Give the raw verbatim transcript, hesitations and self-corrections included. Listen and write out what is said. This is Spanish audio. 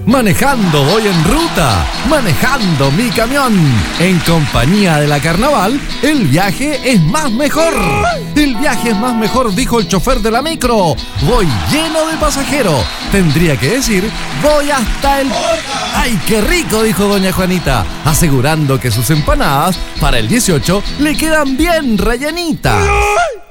Manejando voy en ruta, manejando mi camión. En compañía de la Carnaval, el viaje es más mejor. El viaje es más mejor, dijo el chofer de la micro. Voy lleno de pasajeros. Tendría que decir, voy hasta el... ¡Ay, qué rico!, dijo doña Juanita, asegurando que sus empanadas para el dieciocho le quedan bien rellenitas.